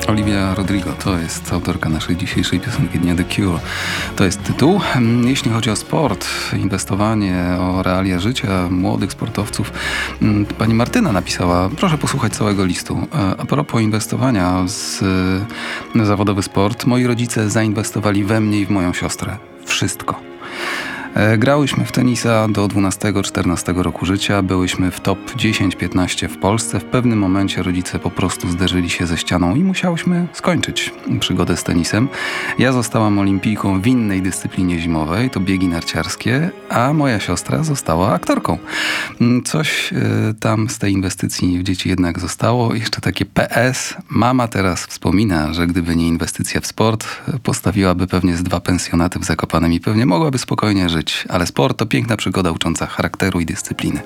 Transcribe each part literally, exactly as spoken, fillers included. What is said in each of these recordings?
Olivia Rodrigo to jest autorka naszej dzisiejszej piosenki dnia, The Cure. To jest tytuł. Jeśli chodzi o sport, inwestowanie, o realia życia młodych sportowców, pani Martyna napisała, proszę posłuchać całego listu. A propos inwestowania z zawodowy sport, moi rodzice zainwestowali we mnie i w moją siostrę. Wszystko. Grałyśmy w tenisa do dwunastego czternastego roku życia, byłyśmy w top dziesięć piętnaście w Polsce. W pewnym momencie rodzice po prostu zderzyli się ze ścianą i musiałyśmy skończyć przygodę z tenisem. Ja zostałam olimpijką w innej dyscyplinie zimowej, to biegi narciarskie, a moja siostra została aktorką. Coś tam z tej inwestycji w dzieci jednak zostało. Jeszcze takie P S. Mama teraz wspomina, że gdyby nie inwestycja w sport, postawiłaby pewnie z dwa pensjonaty w Zakopanem i pewnie mogłaby spokojnie żyć. Ale sport to piękna przygoda ucząca charakteru i dyscypliny.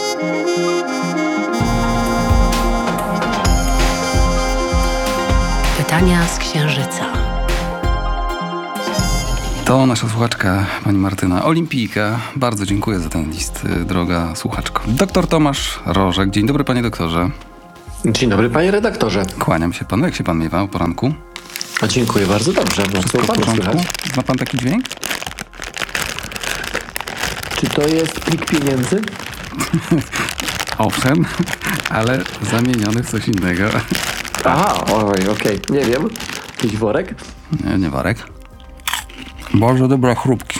Pytania z Księżyca. To nasza słuchaczka, pani Martyna, olimpijka. Bardzo dziękuję za ten list, droga słuchaczko. Doktor Tomasz Rożek. Dzień dobry, panie doktorze. Dzień dobry, panie redaktorze. Kłaniam się panu. Jak się pan miewa o poranku? A dziękuję bardzo, dobrze. Wszystko w porządku? Zna pan taki dźwięk? Czy to jest plik pieniędzy? Owszem, ale zamieniony w coś innego. Aha, okej, okay. Nie wiem. Jakiś worek? Nie, nie worek. Bardzo dobre chrupki.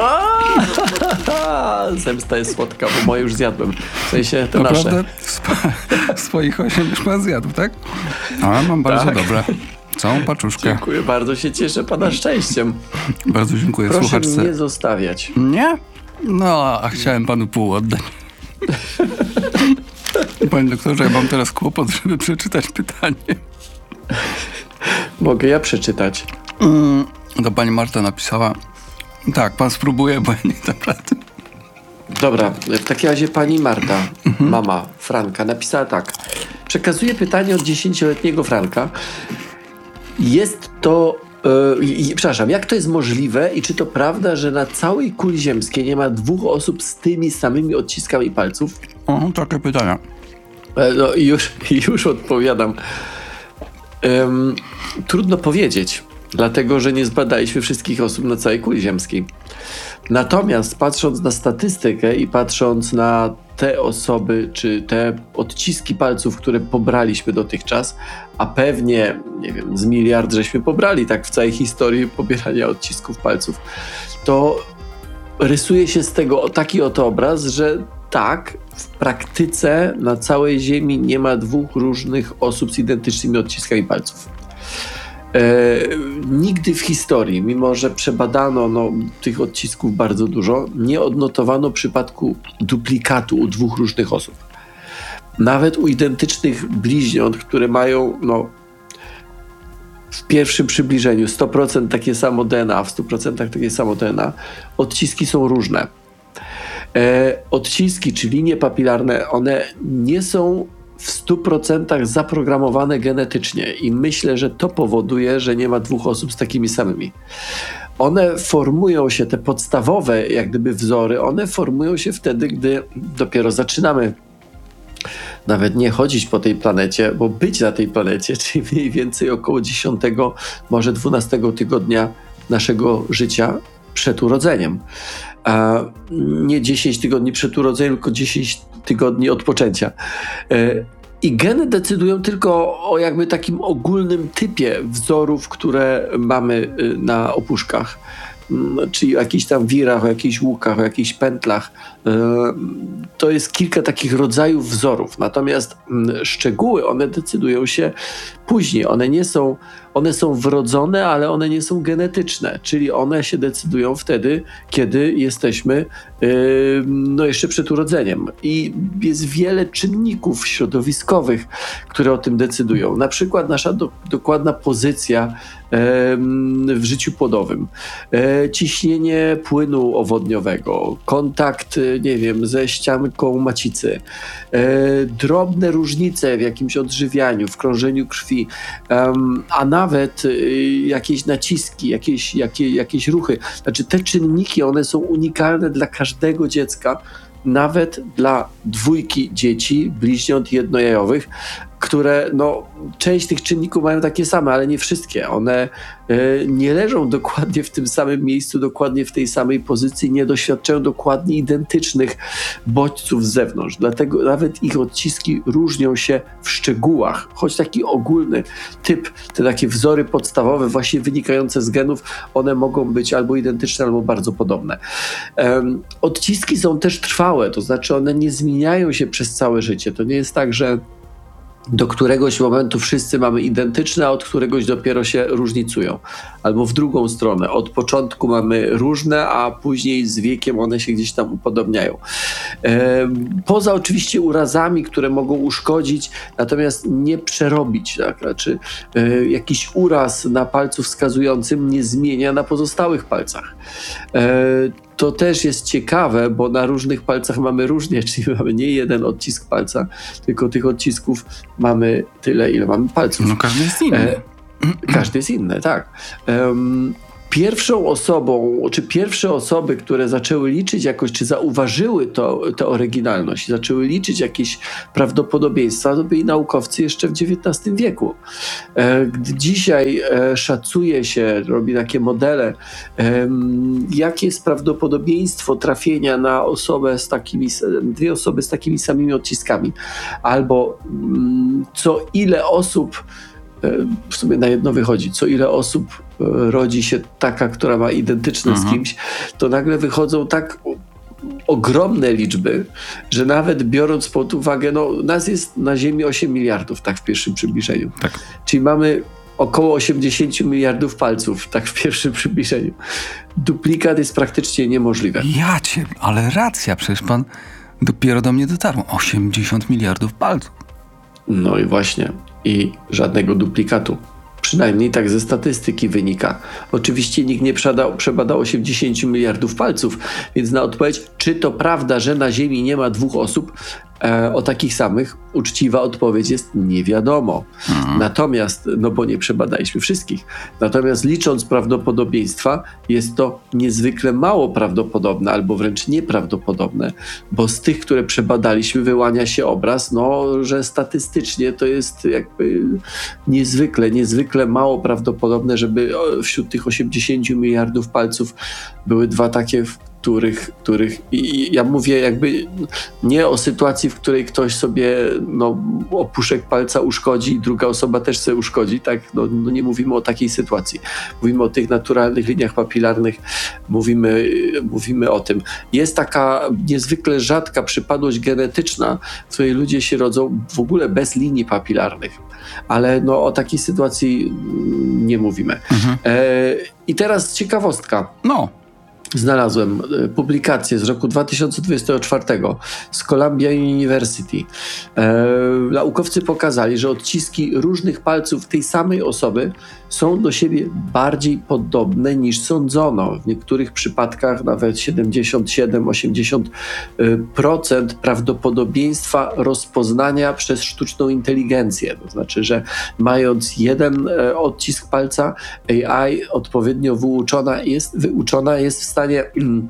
Zemsta jest słodka, bo moje już zjadłem. W sensie te Naprawdę? nasze. Sp- swoich osiem już pan zjadł, tak? Ale mam bardzo Tak. dobre. Całą paczuszkę. Dziękuję bardzo, się cieszę pana szczęściem. Bardzo dziękuję Proszę słuchaczce. nie zostawiać. Nie? No, a chciałem panu pół oddać. Panie doktorze, ja mam teraz kłopot, żeby przeczytać pytanie. Mogę ja przeczytać? Mm, to pani Marta napisała, tak, pan spróbuje, bo ja nie dam rady. Dobra, w takim razie pani Marta, mhm. mama Franka, napisała tak. Przekazuję pytanie od dziesięcioletniego Franka. Jest to... Yy, przepraszam, jak to jest możliwe i czy to prawda, że na całej kuli ziemskiej nie ma dwóch osób z tymi samymi odciskami palców? O, takie pytania. E, no już, już odpowiadam. Ym, trudno powiedzieć, dlatego że nie zbadaliśmy wszystkich osób na całej kuli ziemskiej. Natomiast patrząc na statystykę i patrząc na te osoby, czy te odciski palców, które pobraliśmy dotychczas, a pewnie, nie wiem, z miliard żeśmy pobrali tak w całej historii pobierania odcisków palców, to rysuje się z tego taki oto obraz, że tak, w praktyce na całej Ziemi nie ma dwóch różnych osób z identycznymi odciskami palców. E, nigdy w historii, mimo że przebadano no, tych odcisków bardzo dużo, nie odnotowano przypadku duplikatu u dwóch różnych osób. Nawet u identycznych bliźniąt, które mają no, w pierwszym przybliżeniu sto procent takie samo D N A, w stu procentach takie samo D N A, odciski są różne. E, odciski czy linie papilarne, one nie są w stu procentach zaprogramowane genetycznie i myślę, że to powoduje, że nie ma dwóch osób z takimi samymi. One formują się, te podstawowe jak gdyby wzory, one formują się wtedy, gdy dopiero zaczynamy nawet nie chodzić po tej planecie, bo być na tej planecie, czyli mniej więcej około dziesiątego, może dwunastego tygodnia naszego życia przed urodzeniem. A nie dziesięć tygodni przed urodzeniem, tylko dziesięć tygodni od poczęcia. I geny decydują tylko o jakby takim ogólnym typie wzorów, które mamy na opuszkach. Czyli o jakichś tam wirach, o jakichś łukach, o jakichś pętlach. To jest kilka takich rodzajów wzorów. Natomiast szczegóły, one decydują się później. One nie są, one są wrodzone, ale one nie są genetyczne. Czyli one się decydują wtedy, kiedy jesteśmy no jeszcze przed urodzeniem. I jest wiele czynników środowiskowych, które o tym decydują. Na przykład nasza do, dokładna pozycja w życiu płodowym, ciśnienie płynu owodniowego, kontakt, nie wiem, ze ścianką macicy, drobne różnice w jakimś odżywianiu, w krążeniu krwi, a nawet jakieś naciski, jakieś, jakieś, jakieś ruchy. Znaczy te czynniki, one są unikalne dla każdego dziecka, nawet dla dwójki dzieci, bliźniąt jednojajowych, które no, część tych czynników mają takie same, ale nie wszystkie. One y, nie leżą dokładnie w tym samym miejscu, dokładnie w tej samej pozycji, nie doświadczają dokładnie identycznych bodźców z zewnątrz. Dlatego nawet ich odciski różnią się w szczegółach, choć taki ogólny typ, te takie wzory podstawowe, właśnie wynikające z genów, one mogą być albo identyczne, albo bardzo podobne. Um, odciski są też trwałe, to znaczy one nie zmieniają się przez całe życie. To nie jest tak, że do któregoś momentu wszyscy mamy identyczne, a od któregoś dopiero się różnicują. Albo w drugą stronę. Od początku mamy różne, a później z wiekiem one się gdzieś tam upodobniają. E, poza oczywiście urazami, które mogą uszkodzić, natomiast nie przerobić. Tak? Znaczy e, jakiś uraz na palcu wskazującym nie zmienia na pozostałych palcach. E, To też jest ciekawe, bo na różnych palcach mamy różnie, czyli mamy nie jeden odcisk palca, tylko tych odcisków mamy tyle, ile mamy palców. No każdy jest inny. E, każdy jest inny, tak. Um, Pierwszą osobą, czy pierwsze osoby, które zaczęły liczyć jakoś, czy zauważyły to, tę oryginalność, zaczęły liczyć jakieś prawdopodobieństwa, to byli naukowcy jeszcze w dziewiętnastym wieku. Gdy dzisiaj szacuje się, robi takie modele, jakie jest prawdopodobieństwo trafienia na osobę z takimi, dwie osoby z takimi samymi odciskami, albo co ile osób, w sumie na jedno wychodzi, co ile osób rodzi się taka, która ma identyczne mhm. z kimś, to nagle wychodzą tak ogromne liczby, że nawet biorąc pod uwagę, no nas jest na Ziemi osiem miliardów, tak w pierwszym przybliżeniu. Tak. Czyli mamy około osiemdziesiąt miliardów palców, tak w pierwszym przybliżeniu. Duplikat jest praktycznie niemożliwy. Ja cię, ale racja, przecież pan dopiero do mnie dotarł. osiemdziesiąt miliardów palców. No i właśnie. I żadnego duplikatu. Przynajmniej tak ze statystyki wynika. Oczywiście nikt nie przebadał, przebadał osiemdziesiąt miliardów palców, więc na odpowiedź, czy to prawda, że na Ziemi nie ma dwóch osób e, o takich samych, uczciwa odpowiedź jest nie wiadomo. Mhm. Natomiast, no bo nie przebadaliśmy wszystkich, natomiast licząc prawdopodobieństwa, jest to niezwykle mało prawdopodobne, albo wręcz nieprawdopodobne, bo z tych, które przebadaliśmy, wyłania się obraz, no, że statystycznie to jest jakby niezwykle, niezwykle mało prawdopodobne, żeby wśród tych osiemdziesięciu miliardów palców były dwa takie, w których, których i ja mówię jakby nie o sytuacji, w której ktoś sobie no, opuszek palca uszkodzi i druga osoba też sobie uszkodzi, tak? No, no nie mówimy o takiej sytuacji. Mówimy o tych naturalnych liniach papilarnych, mówimy, mówimy o tym. Jest taka niezwykle rzadka przypadłość genetyczna, w której ludzie się rodzą w ogóle bez linii papilarnych, ale no, o takiej sytuacji nie mówimy. Mhm. E, I teraz ciekawostka. No. Znalazłem publikację z roku dwa tysiące dwudziestego czwartego z Columbia University. E, naukowcy pokazali, że odciski różnych palców tej samej osoby są do siebie bardziej podobne niż sądzono. W niektórych przypadkach nawet siedemdziesiąt siedem do osiemdziesięciu procent prawdopodobieństwa rozpoznania przez sztuczną inteligencję. To znaczy, że mając jeden odcisk palca, A I odpowiednio wyuczona jest, wyuczona jest w stanie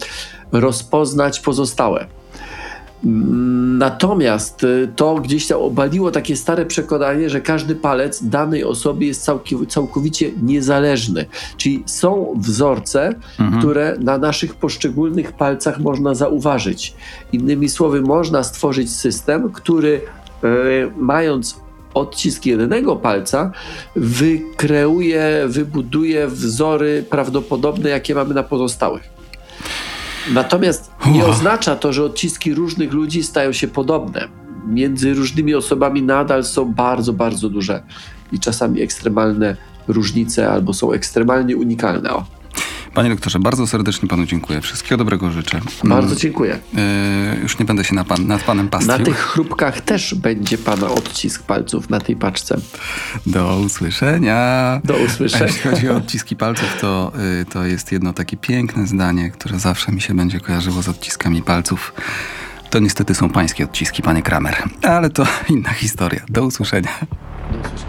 rozpoznać pozostałe. Natomiast to gdzieś tam obaliło takie stare przekonanie, że każdy palec danej osobie jest całki, całkowicie niezależny. Czyli są wzorce, mhm. które na naszych poszczególnych palcach można zauważyć. Innymi słowy, można stworzyć system, który e, mając odcisk jednego palca, wykreuje, wybuduje wzory prawdopodobne, jakie mamy na pozostałych. Natomiast nie oznacza to, że odciski różnych ludzi stają się podobne. Między różnymi osobami nadal są bardzo, bardzo duże i czasami ekstremalne różnice albo są ekstremalnie unikalne. O. Panie doktorze, bardzo serdecznie panu dziękuję. Wszystkiego dobrego życzę. Bardzo dziękuję. Yy, już nie będę się na pan, nad panem pastwił. Na tych chrupkach też będzie pana odcisk palców na tej paczce. Do usłyszenia. Do usłyszenia. A jeśli chodzi o odciski palców, to, yy, to jest jedno takie piękne zdanie, które zawsze mi się będzie kojarzyło z odciskami palców. To niestety są pańskie odciski, panie Kramer. Ale to inna historia. Do usłyszenia. Do usłyszenia.